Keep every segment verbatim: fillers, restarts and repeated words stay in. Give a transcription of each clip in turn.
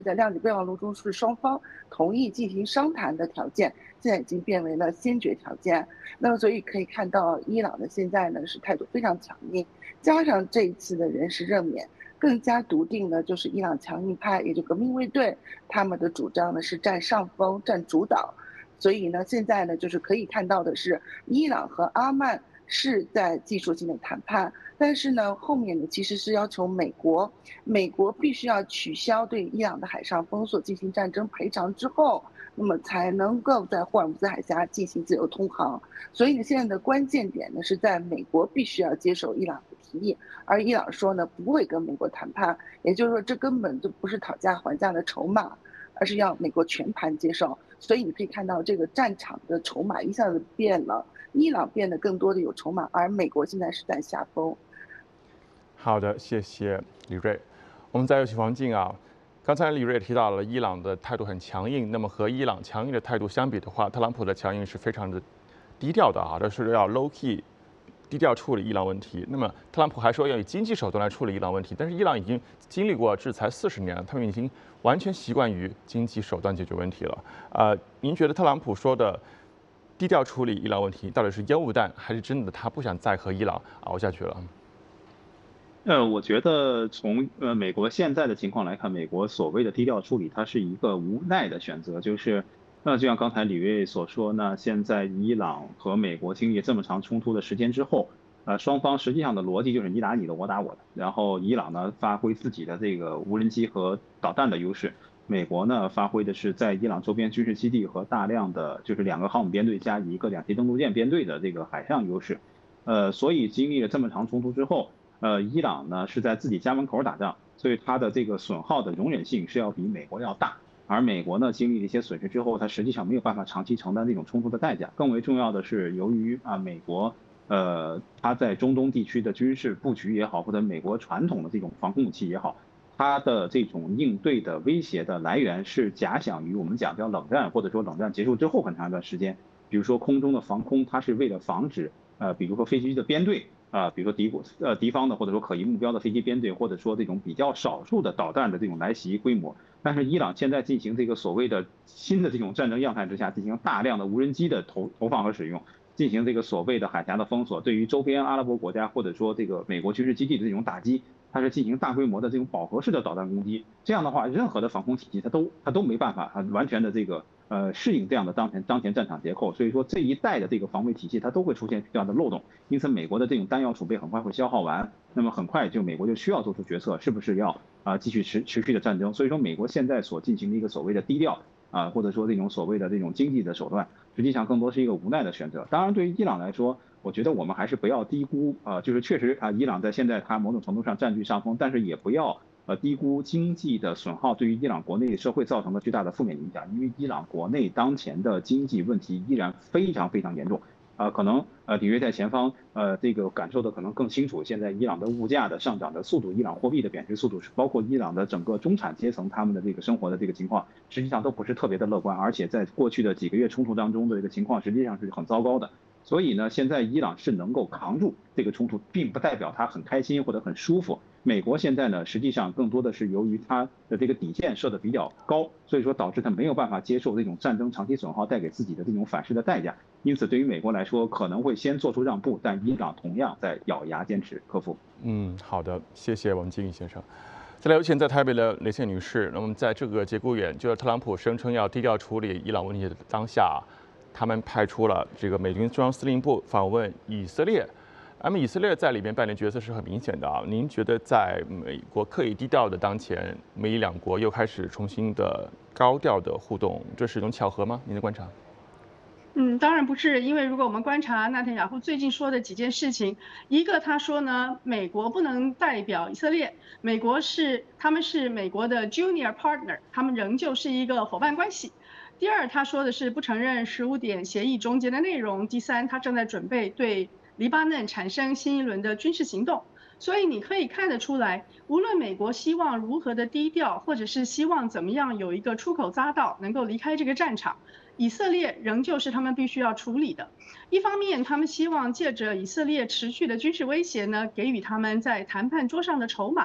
在谅解备忘录中是双方同意进行商谈的条件，现在已经变为了先决条件。那么所以可以看到，伊朗呢现在呢是态度非常强硬，加上这一次的人事任免，更加笃定的就是伊朗强硬派，也就革命卫队，他们的主张呢是占上风、占主导。所以呢，现在呢就是可以看到的是，伊朗和阿曼是在技术性的谈判，但是呢，后面呢其实是要求美国，美国必须要取消对伊朗的海上封锁进行战争赔偿之后，那么才能够在霍尔木兹海峡进行自由通航。所以呢，现在的关键点呢是在美国必须要接受伊朗的提议，而伊朗说呢不会跟美国谈判，也就是说这根本就不是讨价还价的筹码，而是要美国全盘接受。所以你可以看到这个战场的筹码一下子变了，伊朗变得更多的有筹码，而美国现在是在下风。 好的，谢谢李锐。我们再有请黄静啊。刚才李锐提到了伊朗的态度很强硬，那么和伊朗强硬的态度相比的话，特朗普的强硬是非常的低调的啊，这是要 low key 低调处理伊朗问题。那么特朗普还说要以经济手段来处理伊朗问题，但是伊朗已经经历过制裁四十年了，他们已经完全习惯于经济手段解决问题了。呃，您觉得特朗普说的低调处理伊朗问题到底是烟雾弹，还是真的他不想再和伊朗熬下去了？ 呃，我觉得从呃美国现在的情况来看，美国所谓的低调处理，它是一个无奈的选择，就是那就像刚才李锐所说，那现在伊朗和美国经历这么长冲突的时间之后，呃，双方实际上的逻辑就是你打你的，我打我的，然后伊朗呢发挥自己的这个无人机和导弹的优势，美国呢发挥的是在伊朗周边军事基地和大量的就是两个航母编队加一个两栖登陆舰编队的这个海上优势，呃，所以经历了这么长冲突之后。呃，伊朗呢是在自己家门口打仗，所以它的这个损耗的容忍性是要比美国要大。而美国呢经历了一些损失之后，它实际上没有办法长期承担这种冲突的代价。更为重要的是，由于啊美国呃它在中东地区的军事布局也好，或者美国传统的这种防空武器也好，它的这种应对的威胁的来源是假想于我们讲叫冷战，或者说冷战结束之后很长一段时间。比如说空中的防空，它是为了防止呃比如说飞机的编队。啊、呃，比如说敌国呃敌方的或者说可疑目标的飞机编队，或者说这种比较少数的导弹的这种来袭规模。但是伊朗现在进行这个所谓的新的这种战争样态之下，进行大量的无人机的投投放和使用，进行这个所谓的海峡的封锁，对于周边阿拉伯国家或者说这个美国军事基地的这种打击，它是进行大规模的这种饱和式的导弹攻击。这样的话，任何的防空体系它都它都没办法啊完全的这个。呃，适应这样的当前当前战场结构，所以说这一代的这个防卫体系它都会出现这样的漏洞，因此美国的这种弹药储备很快会消耗完，那么很快就美国就需要做出决策，是不是要啊、呃、继续持持续的战争？所以说美国现在所进行的一个所谓的低调啊、呃，或者说这种所谓的这种经济的手段，实际上更多是一个无奈的选择。当然，对于伊朗来说，我觉得我们还是不要低估啊、呃，就是确实啊，伊朗在现在它某种程度上占据上风，但是也不要。呃，低估经济的损耗对于伊朗国内社会造成的巨大的负面影响，因为伊朗国内当前的经济问题依然非常非常严重。啊、呃，可能呃，李锐在前方呃，这个感受的可能更清楚。现在伊朗的物价的上涨的速度，伊朗货币的贬值速度，是包括伊朗的整个中产阶层他们的这个生活的这个情况，实际上都不是特别的乐观，而且在过去的几个月冲突当中的这个情况实际上是很糟糕的。所以呢，现在伊朗是能够扛住这个冲突，并不代表他很开心或者很舒服。美国现在呢，实际上更多的是由于它的这个底线设的比较高，所以说导致它没有办法接受这种战争长期损耗带给自己的这种反噬的代价。因此，对于美国来说，可能会先做出让步，但伊朗同样在咬牙坚持克服。 嗯，好的，谢谢王金宇先生。再来有请在台北的雷倩女士。那么在这个节骨眼，就是特朗普声称要低调处理伊朗问题的当下，他们派出了这个美军中央司令部访问以色列。那么以色列在里面扮演角色是很明显的啊。您觉得在美国刻意低调的当前，美以两国又开始重新的高调的互动，这是一种巧合吗？您的观察？ 嗯，当然不是，因为如果我们观察纳坦雅胡最近说的几件事情，一个他说呢，美国不能代表以色列，美国是他们是美国的 junior partner， 他们仍旧是一个伙伴关系。第二，他说的是不承认十五点协议中间的内容。第三，他正在准备对黎巴嫩产生新一轮的军事行动。所以你可以看得出来，无论美国希望如何的低调，或者是希望怎么样有一个出口匝道，能够离开这个战场，以色列仍旧是他们必须要处理的。一方面，他们希望借着以色列持续的军事威胁呢，给予他们在谈判桌上的筹码。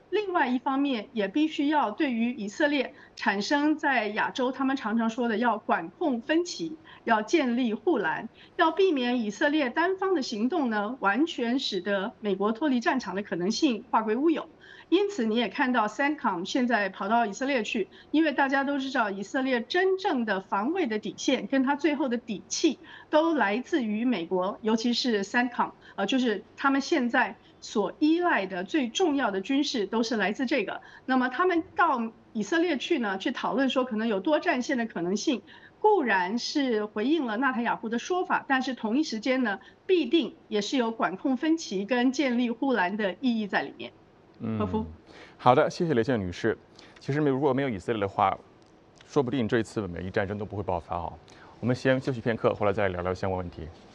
另外一方面也必须要对于以色列产生在亚洲他们常常说的要管控分歧，要建立护栏，要避免以色列单方的行动呢完全使得美国脱离战场的可能性化归乌有。因此你也看到 CENTCOM 现在跑到以色列去，因为大家都知道以色列真正的防卫的底线跟他最后的底气都来自于美国，尤其是 CENTCOM， 呃，就是他们现在所依赖的最重要的军事都是来自这个。那么他们到以色列去呢，去讨论说可能有多战线的可能性，固然是回应了纳坦雅胡的说法，但是同一时间呢，必定也是有管控分歧跟建立护栏的意义在里面。何夫， 好的，谢谢雷倩女士。其实如果没有以色列的话，说不定这一次美伊战争都不会爆发啊。我们先休息片刻，回来再聊聊相关问题。